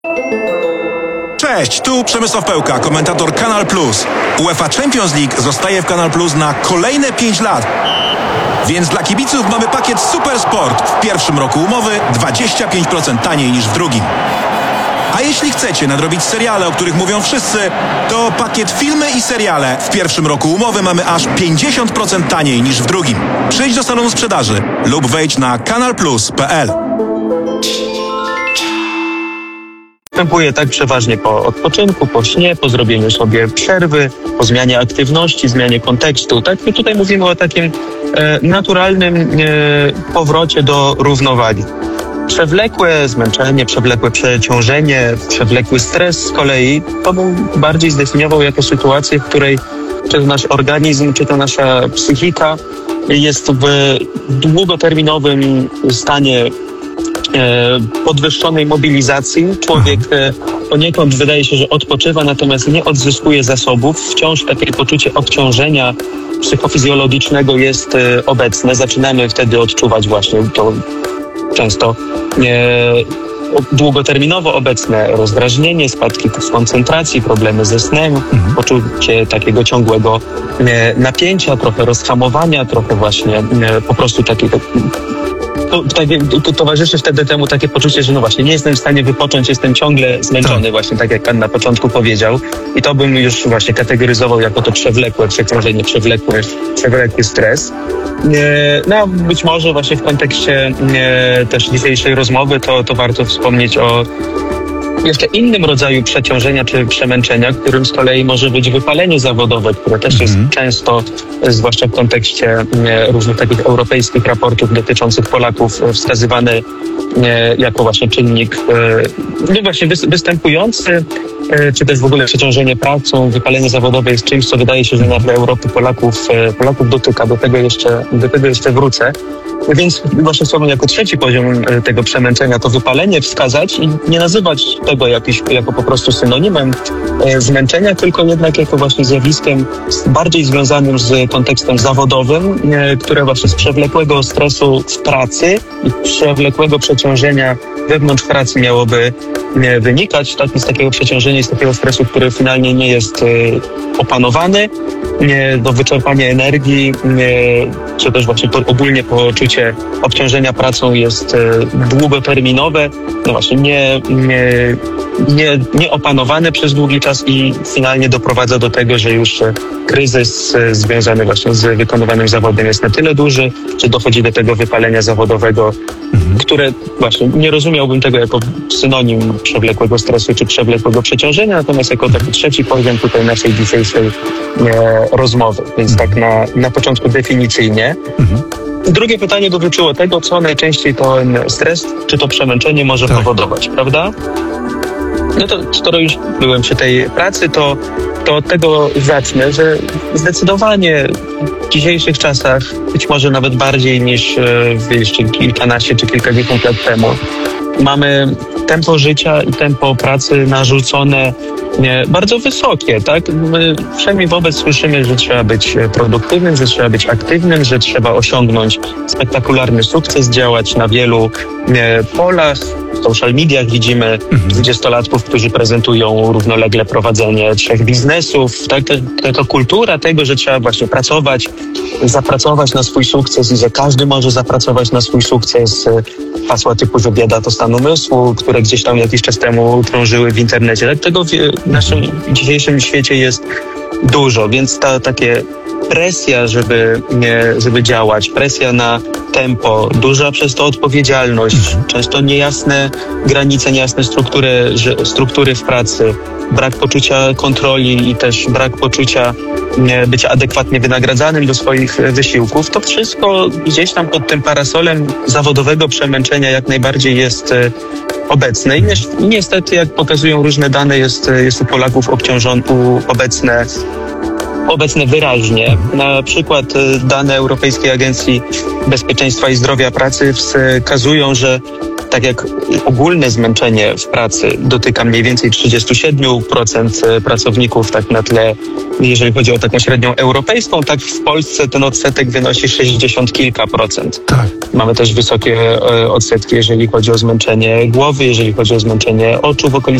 Cześć, tu Przemysław Pełka, komentator Kanal Plus. UEFA Champions League zostaje w Kanal Plus na kolejne 5 lat. Więc dla kibiców mamy pakiet Super Sport. W pierwszym roku umowy 25% taniej niż w drugim. A jeśli chcecie nadrobić seriale, o których mówią wszyscy, to pakiet filmy i seriale. W pierwszym roku umowy mamy aż 50% taniej niż w drugim. Przyjdź do salonu sprzedaży lub wejdź na kanalplus.pl. Występuje tak przeważnie po odpoczynku, po śnie, po zrobieniu sobie przerwy, po zmianie aktywności, zmianie kontekstu. Tak, my tutaj mówimy o takim naturalnym powrocie do równowagi. Przewlekłe zmęczenie, przewlekłe przeciążenie, przewlekły stres z kolei to bym bardziej zdefiniował jako sytuację, w której czy to nasz organizm, czy to nasza psychika jest w długoterminowym stanie podwyższonej mobilizacji. Człowiek poniekąd wydaje się, że odpoczywa, natomiast nie odzyskuje zasobów. Wciąż takie poczucie obciążenia psychofizjologicznego jest obecne. Zaczynamy wtedy odczuwać właśnie to często długoterminowo obecne rozdrażnienie, spadki koncentracji, problemy ze snem, poczucie takiego ciągłego napięcia, trochę rozhamowania, trochę właśnie po prostu takiego towarzyszy wtedy temu takie poczucie, że no właśnie nie jestem w stanie wypocząć, jestem ciągle zmęczony, właśnie tak jak pan na początku powiedział. I to bym już właśnie kategoryzował jako to przewlekłe przeciążenie, przewlekły stres. No być może właśnie w kontekście też dzisiejszej rozmowy to warto wspomnieć o jeszcze innym rodzaju przeciążenia czy przemęczenia, którym z kolei może być wypalenie zawodowe, które też jest często, zwłaszcza w kontekście różnych takich europejskich raportów dotyczących Polaków, wskazywane jako właśnie czynnik no właśnie występujący, czy też w ogóle przeciążenie pracą, wypalenie zawodowe jest czymś, co wydaje się, że na tle Europy Polaków dotyka. Do tego jeszcze wrócę. Więc właśnie słowem jako trzeci poziom tego przemęczenia to wypalenie wskazać i nie nazywać tego jako po prostu synonimem zmęczenia, tylko jednak jako właśnie zjawiskiem bardziej związanym z kontekstem zawodowym, które właśnie z przewlekłego stresu w pracy i przewlekłego przeciążenia wewnątrz pracy miałoby wynikać. Tak, z takiego przeciążenia i z takiego stresu, który finalnie nie jest opanowany, do wyczerpania energii, czy też właśnie ogólnie poczucie obciążenia pracą jest długoterminowe, no właśnie nie opanowane przez długi czas i finalnie doprowadza do tego, że już kryzys związany właśnie z wykonywanym zawodem jest na tyle duży, że dochodzi do tego wypalenia zawodowego, które właśnie nie rozumiałbym tego jako synonim przewlekłego stresu czy przewlekłego przeciążenia, natomiast jako taki trzeci poziom tutaj naszej dzisiejszej rozmowy. Więc tak na początku definicyjnie. Drugie pytanie dotyczyło tego, co najczęściej ten stres czy to przemęczenie może powodować, prawda? No to skoro już byłem przy tej pracy, to od tego zacznę, że zdecydowanie w dzisiejszych czasach, być może nawet bardziej niż jeszcze kilkanaście czy kilkadziesiąt lat temu, mamy tempo życia i tempo pracy narzucone bardzo wysokie, tak? My wszędzie wobec słyszymy, że trzeba być produktywnym, że trzeba być aktywnym, że trzeba osiągnąć spektakularny sukces, działać na wielu polach. W social mediach widzimy 20-latków, którzy prezentują równolegle prowadzenie 3 biznesów. Tak? Taka kultura tego, że trzeba właśnie pracować, zapracować na swój sukces i że każdy może zapracować na swój sukces. Hasła typu, że bieda to stan umysłu, które gdzieś tam jakiś czas temu krążyły w internecie. Tak? Tego w naszym dzisiejszym świecie jest dużo, więc takie presja, żeby działać, presja na tempo, duża przez to odpowiedzialność, często niejasne granice, niejasne struktury w pracy, brak poczucia kontroli i też brak poczucia bycia adekwatnie wynagradzanym do swoich wysiłków. To wszystko gdzieś tam pod tym parasolem zawodowego przemęczenia jak najbardziej jest obecne i niestety, jak pokazują różne dane, jest u Polaków obecne wyraźnie. Na przykład dane Europejskiej Agencji Bezpieczeństwa i Zdrowia Pracy wskazują, że tak jak ogólne zmęczenie w pracy dotyka mniej więcej 37% pracowników tak na tle, jeżeli chodzi o taką średnią europejską, tak w Polsce ten odsetek wynosi 60 kilka procent. Tak. Mamy też wysokie odsetki, jeżeli chodzi o zmęczenie głowy, jeżeli chodzi o zmęczenie oczu w okolicy